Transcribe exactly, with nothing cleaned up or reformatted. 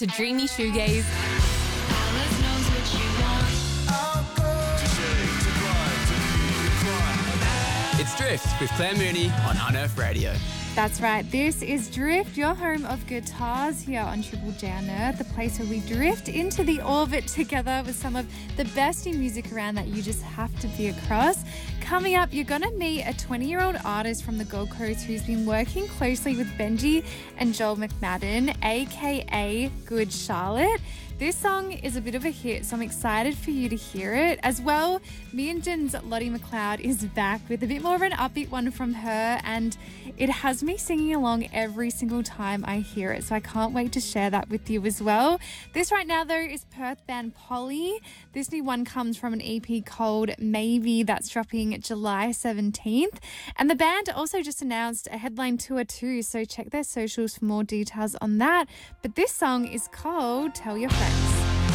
to dreamy shoegaze. Alice knows what you want. It's Drift with Claire Mooney on Unearth Radio. That's right. This is Drift, your home of guitars here on Triple J Unearth, the place where we drift into the orbit together with some of the best new music around that you just have to be across. Coming up, you're going to meet a twenty-year-old artist from the Gold Coast who's been working closely with Benji and Joel McMadden, aka Good Charlotte. This song is a bit of a hit, so I'm excited for you to hear it. As well, Me and Jen's Lottie McLeod is back with a bit more of an upbeat one from her, and it has me singing along every single time I hear it, so I can't wait to share that with you as well. This right now, though, is Perth band Polly. This new one comes from an E P called Maybe that's dropping July seventeenth, and the band also just announced a headline tour too, so check their socials for more details on that. But this song is called Tell Your Friends.